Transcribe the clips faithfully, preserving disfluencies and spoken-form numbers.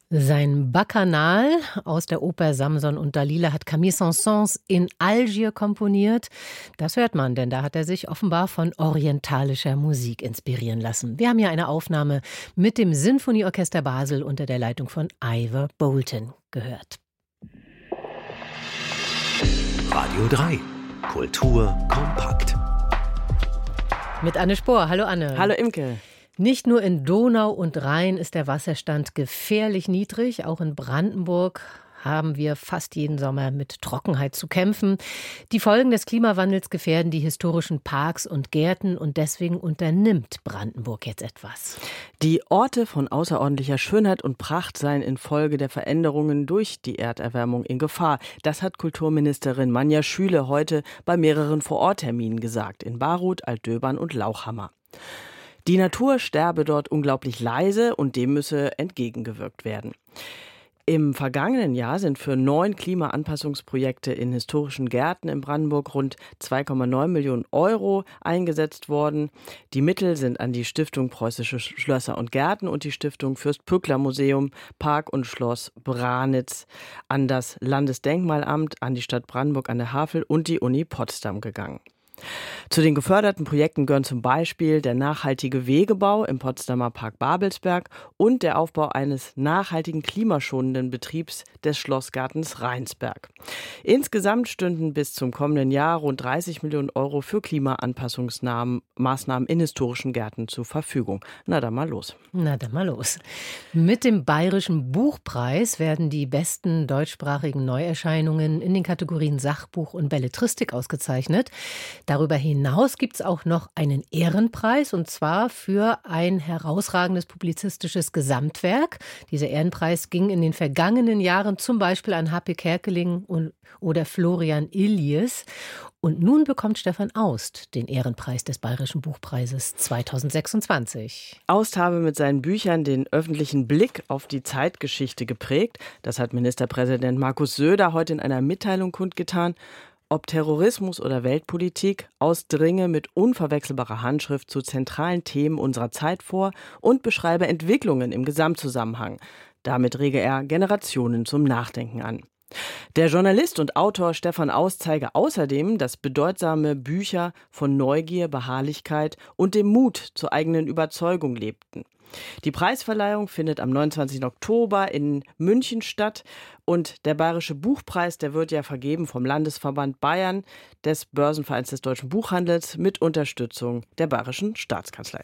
Sein Bacchanal aus der Oper Samson und Dalila hat Camille Saint-Saëns in Algier komponiert. Das hört man, denn da hat er sich offenbar von orientalischer Musik inspirieren lassen. Wir haben hier eine Aufnahme mit dem Sinfonieorchester Basel unter der Leitung von Ivor Bolton gehört. Radio drei. Kultur kompakt. Mit Anne Spohr. Hallo Anne. Hallo Imke. Nicht nur in Donau und Rhein ist der Wasserstand gefährlich niedrig, auch in Brandenburg haben wir fast jeden Sommer mit Trockenheit zu kämpfen. Die Folgen des Klimawandels gefährden die historischen Parks und Gärten und deswegen unternimmt Brandenburg jetzt etwas. Die Orte von außerordentlicher Schönheit und Pracht seien infolge der Veränderungen durch die Erderwärmung in Gefahr. Das hat Kulturministerin Manja Schüle heute bei mehreren Vorortterminen gesagt, in Baruth, Altdöbern und Lauchhammer. Die Natur sterbe dort unglaublich leise und dem müsse entgegengewirkt werden. Im vergangenen Jahr sind für neun Klimaanpassungsprojekte in historischen Gärten in Brandenburg rund zwei Komma neun Millionen Euro eingesetzt worden. Die Mittel sind an die Stiftung Preußische Schlösser und Gärten und die Stiftung Fürst-Pückler-Museum Park und Schloss Branitz, an das Landesdenkmalamt, an die Stadt Brandenburg an der Havel und die Uni Potsdam gegangen. Zu den geförderten Projekten gehören zum Beispiel der nachhaltige Wegebau im Potsdamer Park Babelsberg und der Aufbau eines nachhaltigen klimaschonenden Betriebs des Schlossgartens Rheinsberg. Insgesamt stünden bis zum kommenden Jahr rund dreißig Millionen Euro für Klimaanpassungsmaßnahmen in historischen Gärten zur Verfügung. Na dann mal los. Na dann mal los. Mit dem Bayerischen Buchpreis werden die besten deutschsprachigen Neuerscheinungen in den Kategorien Sachbuch und Belletristik ausgezeichnet. Darüber hinaus gibt es auch noch einen Ehrenpreis, und zwar für ein herausragendes publizistisches Gesamtwerk. Dieser Ehrenpreis ging in den vergangenen Jahren zum Beispiel an H P Kerkeling und, oder Florian Illies. Und nun bekommt Stefan Aust den Ehrenpreis des Bayerischen Buchpreises zweitausendsechsundzwanzig. Aust habe mit seinen Büchern den öffentlichen Blick auf die Zeitgeschichte geprägt. Das hat Ministerpräsident Markus Söder heute in einer Mitteilung kundgetan. Ob Terrorismus oder Weltpolitik, Aust dringe mit unverwechselbarer Handschrift zu zentralen Themen unserer Zeit vor und beschreibe Entwicklungen im Gesamtzusammenhang. Damit rege er Generationen zum Nachdenken an. Der Journalist und Autor Stefan Aust zeige außerdem, dass bedeutsame Bücher von Neugier, Beharrlichkeit und dem Mut zur eigenen Überzeugung lebten. Die Preisverleihung findet am neunundzwanzigsten Oktober in München statt und der Bayerische Buchpreis, der wird ja vergeben vom Landesverband Bayern, des Börsenvereins des deutschen Buchhandels mit Unterstützung der Bayerischen Staatskanzlei.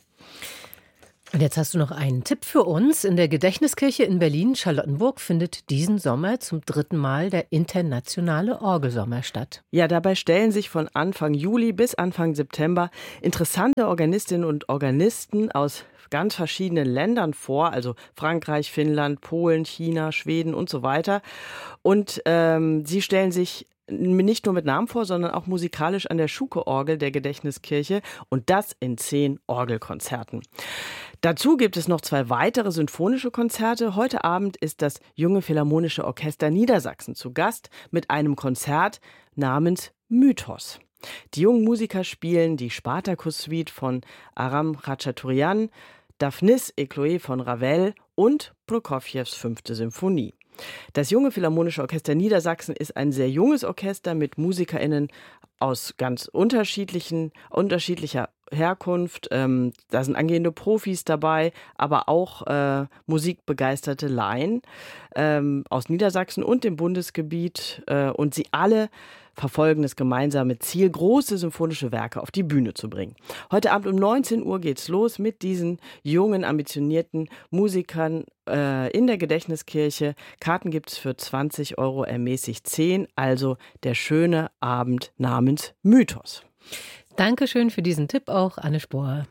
Und jetzt hast du noch einen Tipp für uns. In der Gedächtniskirche in Berlin-Charlottenburg findet diesen Sommer zum dritten Mal der internationale Orgelsommer statt. Ja, dabei stellen sich von Anfang Juli bis Anfang September interessante Organistinnen und Organisten aus ganz verschiedenen Ländern vor, also Frankreich, Finnland, Polen, China, Schweden und so weiter. Und ähm, sie stellen sich nicht nur mit Namen vor, sondern auch musikalisch an der Schuke-Orgel der Gedächtniskirche und das in zehn Orgelkonzerten. Dazu gibt es noch zwei weitere sinfonische Konzerte. Heute Abend ist das Junge Philharmonische Orchester Niedersachsen zu Gast mit einem Konzert namens Mythos. Die jungen Musiker spielen die Spartacus-Suite von Aram Khachaturian, Daphnis et Chloé von Ravel und Prokofjews fünfte Symphonie. Das Junge Philharmonische Orchester Niedersachsen ist ein sehr junges Orchester mit MusikerInnen aus ganz unterschiedlichen, unterschiedlicher Herkunft. Ähm, da sind angehende Profis dabei, aber auch äh, musikbegeisterte Laien ähm, aus Niedersachsen und dem Bundesgebiet. Äh, und sie alle verfolgen das gemeinsame Ziel, große symphonische Werke auf die Bühne zu bringen. Heute Abend um neunzehn Uhr geht's los mit diesen jungen, ambitionierten Musikern äh, in der Gedächtniskirche. Karten gibt's für zwanzig Euro, ermäßigt zehn, also der schöne Abend namens Mythos. Dankeschön für diesen Tipp auch, Anne Spohr.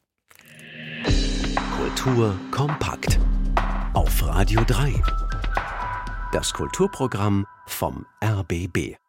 Kultur kompakt. Auf Radio drei. Das Kulturprogramm vom R B B.